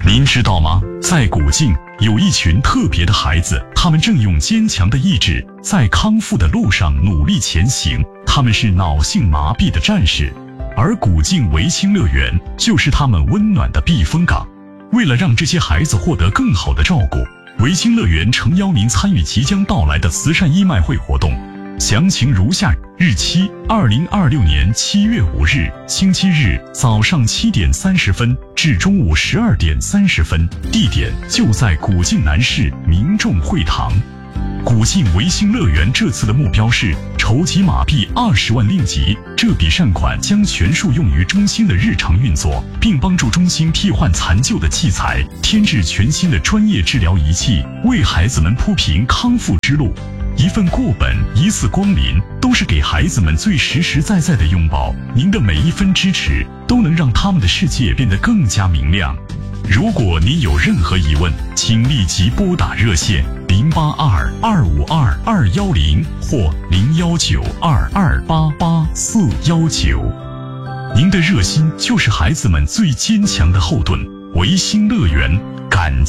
您知道吗？在古晋有一群特别的孩子，他们正用坚强的意志在康复的路上努力前行。他们是脑性麻痹的战士，而古晋维清乐园就是他们温暖的避风港。为了让这些孩子获得更好的照顾，维清乐园诚邀您参与即将到来的慈善义卖会活动。详情如下：日期2026年7月5日，星期日，早上7点30分至中午12点30分，地点就在古晋南市民众会堂。古晋维新乐园这次的目标是筹集马币20万令吉，这笔善款将全数用于中心的日常运作，并帮助中心替换残旧的器材，添置全新的专业治疗仪器，为孩子们铺平康复之路。一份过本，一次光临，都是给孩子们最实实在在的拥抱。您的每一分支持，都能让他们的世界变得更加明亮。如果您有任何疑问，请立即拨打热线082-252-210或019-2288-419。您的热心就是孩子们最坚强的后盾。维新乐园，感激。